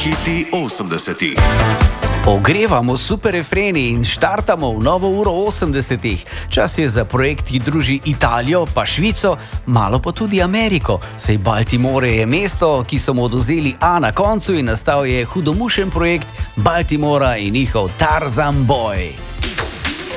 Hiti 80. Ogrevamo super refreni in štartamo v novo uro 80. Čas je za projekt, ki druži Italijo, pa Švico, malo pa tudi Ameriko. Sej Baltimore je mesto, ki so mu odvzeli A na koncu in nastal je hudomušen projekt Baltimora in njihov Tarzan Boy.